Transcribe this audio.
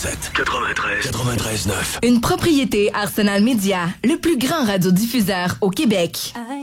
93.9. Une propriété Arsenal Média, le plus grand radiodiffuseur au Québec.